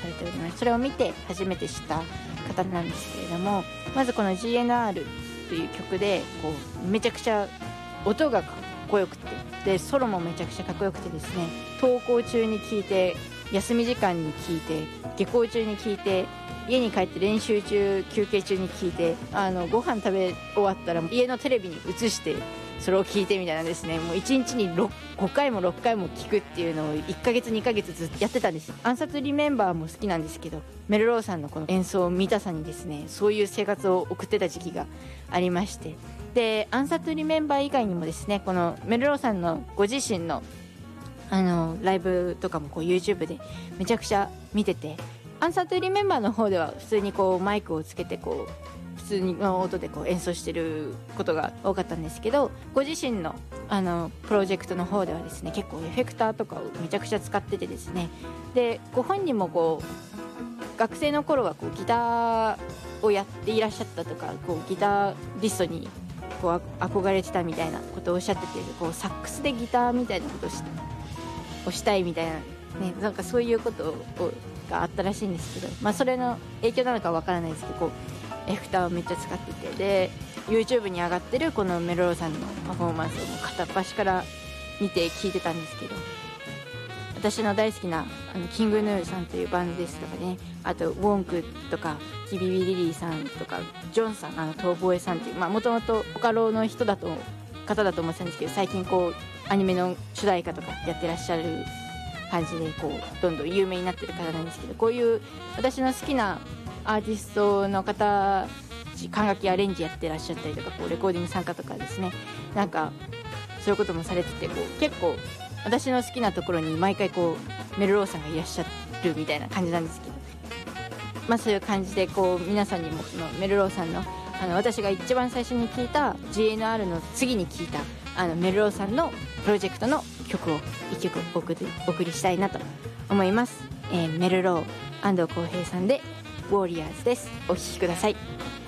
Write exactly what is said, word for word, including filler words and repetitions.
されております。それを見て初めて知った方なんですけれども、まずこの ジーエヌアール という曲でこうめちゃくちゃ音がかっこよくて、でソロもめちゃくちゃかっこよくてですね、登校中に聴いて、休み時間に聴いて、下校中に聴いて、家に帰って練習中、休憩中に聴いて、あのご飯食べ終わったら家のテレビに映してそれを聞いてみたいなですね、もういちにちにごかいもろっかいも聞くっていうのをいっかげつにかげつずっとやってたんです。暗殺リメンバーも好きなんですけど、メルローさんのこの演奏を見たさにですね、そういう生活を送ってた時期がありまして、で暗殺リメンバー以外にもですね、このメルローさんのご自身のあのライブとかもこう YouTube でめちゃくちゃ見てて、アンサートゥリメンバーの方では普通にこうマイクをつけてこう普通の音でこう演奏してることが多かったんですけど、ご自身のあのプロジェクトの方ではですね、結構エフェクターとかをめちゃくちゃ使っててですね、でご本人もこう学生の頃はこうギターをやっていらっしゃったとか、こうギタリストにこう憧れてたみたいなことをおっしゃってて、こうサックスでギターみたいなことを し, をしたいみたいな、ね、なんかそういうことをがあったらしいんですけど、まあ、それの影響なのかわからないですけど、こうエフェクターをめっちゃ使ってて、で YouTube に上がってるこのメルローさんのパフォーマンスをもう片っ端から見て聞いてたんですけど、私の大好きなあのキングヌーさんというバンドですとかね、あとウォンクとかキビビリリーさんとかジョンさん、あの遠吠えさんっていう、まあもともとボカロの人だと方だと思ってたんですけど、最近こうアニメの主題歌とかやってらっしゃる感じでこうどんどん有名になってる方なんですけど、こういう私の好きなアーティストの方、管楽器アレンジやってらっしゃったりとか、こうレコーディング参加とかですね、なんかそういうこともされてて、こう結構私の好きなところに毎回こうメルローさんがいらっしゃるみたいな感じなんですけど、まあそういう感じでこう皆さんにもそのメルローさんのあの私が一番最初に聞いた ジーエヌアール の次に聞いたあのメルローさんのプロジェクトの曲をいっきょくお送り、お送りしたいなと思います。えー、メルロー安藤浩平さんでウォーリアーズです。お聴きください。